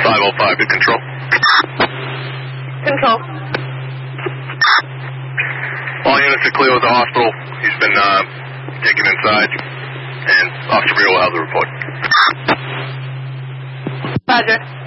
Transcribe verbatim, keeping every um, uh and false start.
five oh five to control. Control. All units are clear with the hospital. He's been uh, taken inside, and Officer Rio will have the report. Roger.